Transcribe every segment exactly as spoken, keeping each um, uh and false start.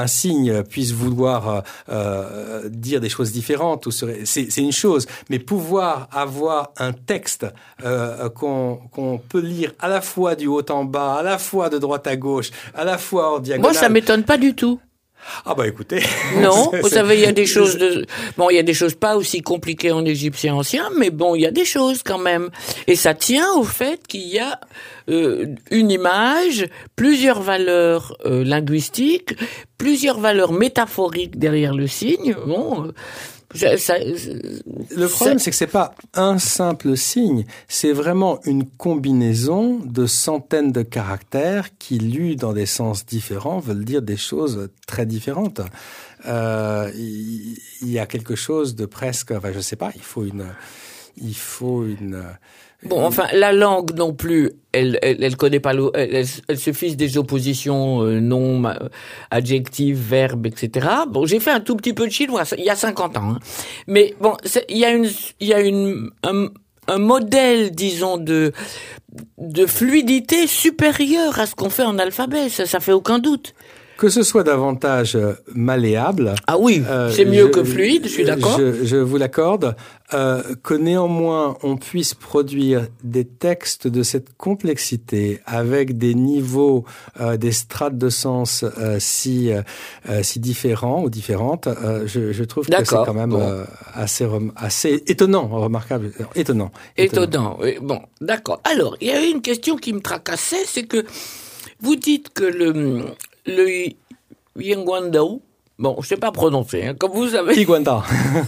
un signe puisse vouloir euh, dire des choses différentes, ou serait, c'est, c'est une chose, mais pouvoir avoir un texte euh, qu'on, qu'on peut lire à la fois du haut en bas, à la fois de droite à gauche, à la fois en diagonale. Moi, ça m'étonne pas du tout. Ah bah écoutez. Non, c'est, vous c'est, savez, il y a des choses de, bon, il y a des choses pas aussi compliquées en égyptien ancien, mais bon, il y a des choses quand même. Et ça tient au fait qu'il y a euh, une image, plusieurs valeurs euh, linguistiques, plusieurs valeurs métaphoriques derrière le signe. Bon, euh, ça, ça, le problème, ça... c'est que c'est pas un simple signe, c'est vraiment une combinaison de centaines de caractères qui, lus dans des sens différents, veulent dire des choses très différentes. Euh, il, il y a quelque chose de presque, enfin, je sais pas, il faut une, il faut une. Bon, enfin, la langue non plus, elle, elle, elle connaît pas, elle, elle, elle se fiche des oppositions euh, nom, adjectifs, verbes, et cetera. Bon, j'ai fait un tout petit peu de chinois, il y a cinquante ans, hein. Mais bon, il y a une, il y a une, un, un modèle, disons, de, de fluidité supérieur à ce qu'on fait en alphabet. Ça, ça fait aucun doute. Que ce soit davantage malléable. Ah oui, euh, c'est mieux je, que fluide, je suis d'accord. Je, je vous l'accorde. Euh, que néanmoins on puisse produire des textes de cette complexité avec des niveaux, euh, des strates de sens euh, si euh, si différents ou différentes, euh, je, je trouve d'accord. que c'est quand même bon. euh, assez rem- assez étonnant, remarquable, étonnant. Étonnant. Étonnant. Oui, bon, d'accord. Alors, il y a une question qui me tracassait, c'est que vous dites que le le Yingguandao, bon, je sais pas prononcer, hein, comme vous savez. Yingguandao.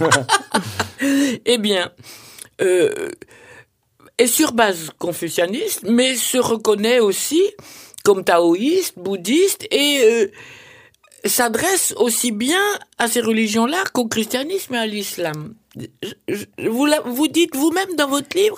Eh bien, euh, est sur base confucianiste, mais se reconnaît aussi comme taoïste, bouddhiste, et euh, s'adresse aussi bien à ces religions-là qu'au christianisme et à l'islam. Je, je, vous, la, vous dites vous-même dans votre livre,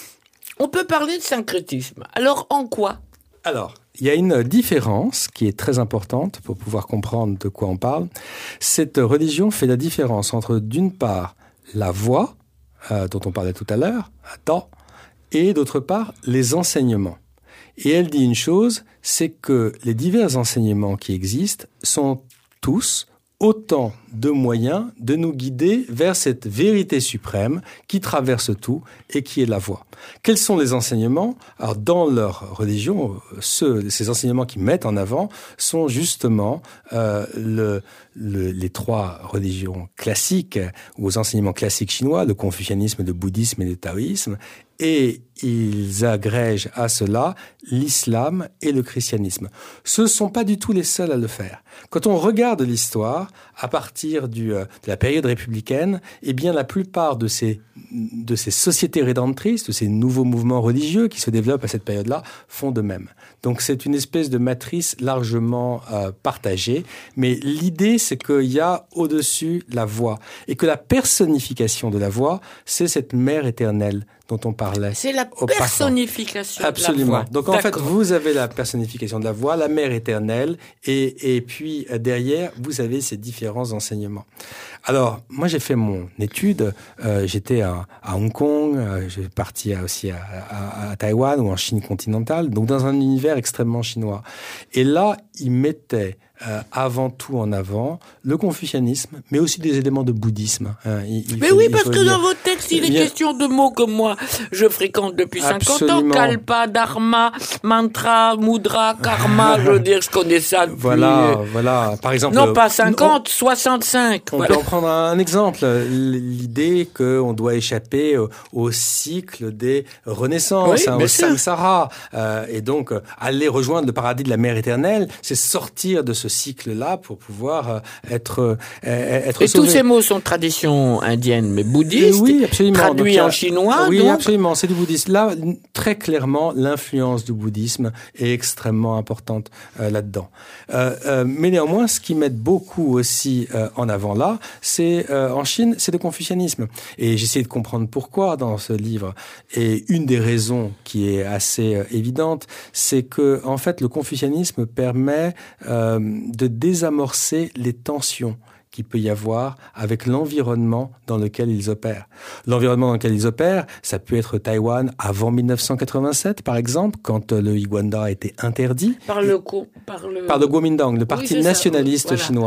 on peut parler de syncrétisme. Alors, en quoi ? Alors, il y a une différence qui est très importante pour pouvoir comprendre de quoi on parle. Cette religion fait la différence entre, d'une part, la voix, euh, dont on parlait tout à l'heure, attends, et d'autre part, les enseignements. Et elle dit une chose, c'est que les divers enseignements qui existent sont tous autant de moyens de nous guider vers cette vérité suprême qui traverse tout et qui est la voie. Quels sont les enseignements ? Alors, dans leur religion, ceux, ces enseignements qui mettent en avant sont justement euh, le, le, les trois religions classiques, ou aux enseignements classiques chinois, le confucianisme, le bouddhisme et le taoïsme, et ils agrègent à cela l'islam et le christianisme. Ce ne sont pas du tout les seuls à le faire. Quand on regarde l'histoire, à partir du, de la période républicaine, eh bien, la plupart de ces, de ces sociétés rédemptrices, de ces nouveaux mouvements religieux qui se développent à cette période-là, font de même. Donc, c'est une espèce de matrice largement euh, partagée. Mais l'idée, c'est qu'il y a au-dessus la voix. Et que la personnification de la voix, c'est cette mère éternelle dont on parlait. C'est la personnification Absolument. de la voix. Donc, en D'accord. fait, vous avez la personnification de la voix, la mère éternelle, et, et puis, derrière, vous avez ces différents enseignements. Alors, moi, j'ai fait mon étude, euh, j'étais à, à Hong Kong, euh, j'ai parti aussi à, à, à Taïwan ou en Chine continentale, donc dans un univers extrêmement chinois. Et là, ils mettaient Euh, avant tout en avant le confucianisme, mais aussi des éléments de bouddhisme. Hein. Il, il mais faut, oui, il parce faut que dire. dans votre texte, il est Bien... question de mots comme moi. Je fréquente depuis Absolument. cinquante ans. Kalpa, dharma, mantra, mudra, karma. Je veux dire, je connais ça depuis... Voilà, voilà. Par exemple... Non, pas cinquante, on, soixante-cinq. On voilà. peut en prendre un exemple. L'idée qu'on doit échapper au, au cycle des renaissances, oui, hein, au samsara. Euh, et donc, aller rejoindre le paradis de la mère éternelle, c'est sortir de ce cycle-là pour pouvoir être euh, être Et sauvé. tous ces mots sont tradition indienne, mais bouddhiste, oui, absolument. traduits donc, en chinois. Oui, donc... absolument, c'est du bouddhisme. Là, très clairement, l'influence du bouddhisme est extrêmement importante euh, là-dedans. Euh, euh, mais néanmoins, ce qui met beaucoup aussi euh, en avant là, c'est euh, en Chine, c'est le confucianisme. Et j'essaie de comprendre pourquoi dans ce livre. Et une des raisons qui est assez euh, évidente, c'est que en fait, le confucianisme permet euh, de désamorcer les tensions qu'il peut y avoir avec l'environnement dans lequel ils opèrent. L'environnement dans lequel ils opèrent, ça peut être Taïwan avant mille neuf cent quatre-vingt-sept, par exemple, quand le Yingguandao a été interdit. Par le, par le... Par le Kuomintang, le parti oui, nationaliste voilà. chinois.